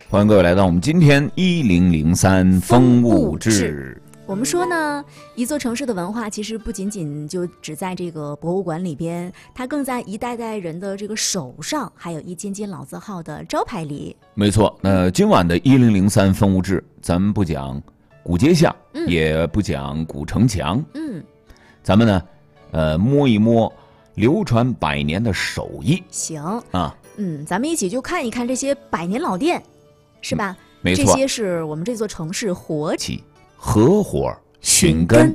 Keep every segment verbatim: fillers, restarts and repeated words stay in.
欢迎各位来到我们今天一零零三风物志。 我们说呢，一座城市的文化其实不仅仅就只在这个博物馆里边，它更在一代代人的这个手上，还有一间间老字号的招牌里。 没错，那今晚的一零零三风物志，咱们不讲古街巷，嗯、也不讲古城墙，嗯，咱们呢，呃，摸一摸流传百年的手艺。 行啊， 嗯，咱们一起就看一看这些百年老店，是吧？嗯、 没错， 这些是我们这座城市活起。合伙寻根。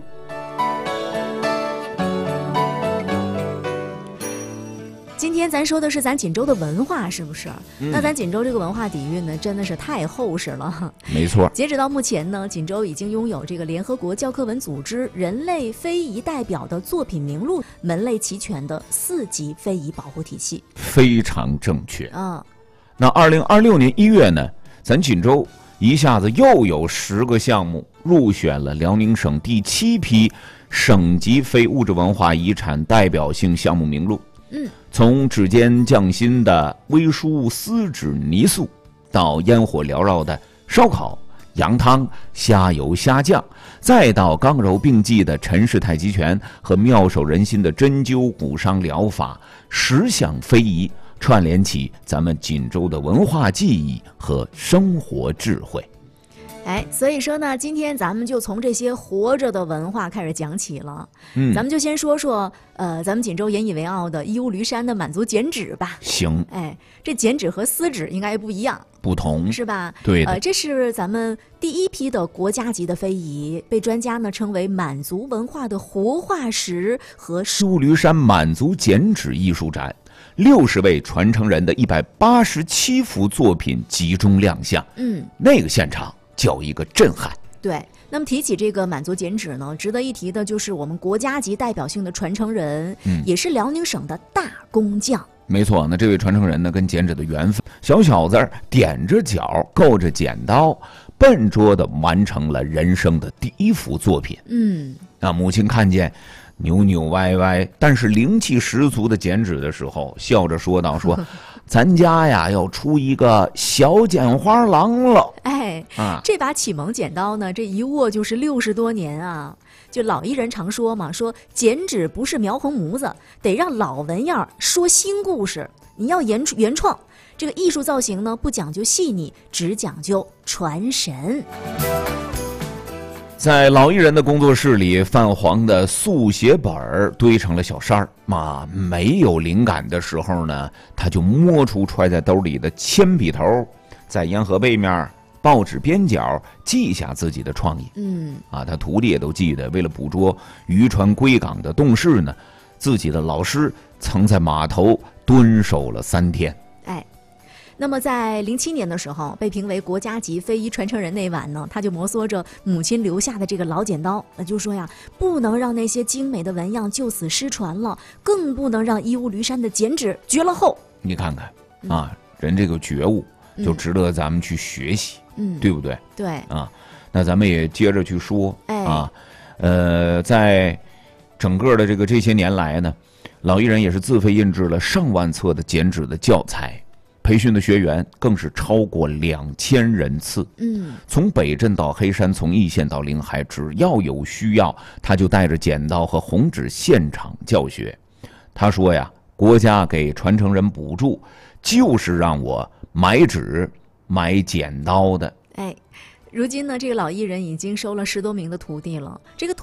今天咱说的是咱锦州的文化，是不是？嗯、那咱锦州这个文化底蕴呢，真的是太厚实了。 没错。 截止到目前呢，锦州已经拥有这个联合国教科文组织人类非遗代表的作品名录，门类齐全的四级非遗保护体系， 非常正确啊。 那二零二六年一月呢，咱锦州一下子又有十个项目入选了辽宁省第七批省级非物质文化遗产代表性项目名录。嗯，从指尖匠心的微舒丝织泥塑，到烟火缭绕的烧烤、羊汤、虾油虾酱，再到刚柔并济的陈氏太极拳和妙手仁心的针灸骨伤疗法，十项非遗串联起咱们锦州的文化记忆和生活智慧。 哎，所以说呢，今天咱们就从这些活着的文化开始讲起了。嗯，咱们就先说说，呃，咱们锦州引以为傲的义乌驴山的满族剪纸吧。 行。 哎，这剪纸和丝纸应该不一样， 不同是吧？ 对的。 呃，这是咱们第一批的国家级的非遗，被专家呢称为满族文化的活化石和义乌驴山满族剪纸艺术展。六十位传承人的一百八十七幅作品集中亮相，嗯，那个现场叫一个震撼。 对，那么提起这个满族剪纸呢，值得一提的就是我们国家级代表性的传承人，嗯，也是辽宁省的大工匠。 没错，那这位传承人呢，跟剪纸的缘分，小小子踮着脚，够着剪刀，笨拙地完成了人生的第一幅作品。嗯，那母亲看见扭扭歪歪但是灵气十足的剪纸的时候，笑着说道：“说，咱家呀要出一个小剪花郎了。” 哎，啊，这把启蒙剪刀呢，这一握就是六十多年啊。就老艺人常说嘛，说剪纸不是描红模子，得让老纹样说新故事。你要原原创，这个艺术造型呢，不讲究细腻，只讲究传神。 在老艺人的工作室里，泛黄的速写本堆成了小山儿嘛。没有灵感的时候呢，他就摸出揣在兜里的铅笔头，在烟盒背面、报纸边角记下自己的创意。嗯，啊，他徒弟也都记得，为了捕捉渔船归港的动势呢，自己的老师曾在码头蹲守了三天。 哎。那么在零七年的时候，被评为国家级非遗传承人那晚呢，他就摩挲着母亲留下的这个老剪刀，那就说呀，不能让那些精美的纹样就此失传了，更不能让义乌驴山的剪纸绝了后。 你看看啊，嗯、人这个觉悟就值得咱们去学习，嗯，对不对？ 对啊，那咱们也接着去说、哎、啊，呃，在整个的这个这些年来呢，老艺人也是自费印制了上万册的剪纸的教材。培训的学员更是超过两千人次。嗯，从北镇到黑山，从易县到临海，只要有需要，他就带着剪刀和红纸现场教学。他说呀，国家给传承人补助，就是让我买纸、买剪刀的。 哎，如今呢，这个老艺人已经收了十多名的徒弟了。这个